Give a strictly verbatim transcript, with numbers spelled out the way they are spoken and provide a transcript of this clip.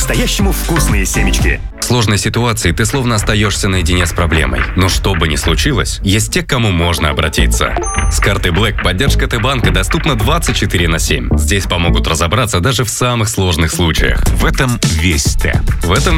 по-настоящему вкусные семечки. В сложной ситуации ты словно остаешься наедине с проблемой. Но что бы ни случилось, есть те, к кому можно обратиться. С картой Black поддержка Т-банка доступна двадцать четыре на семь. Здесь помогут разобраться даже в самых сложных случаях. В этом весь Т. В этом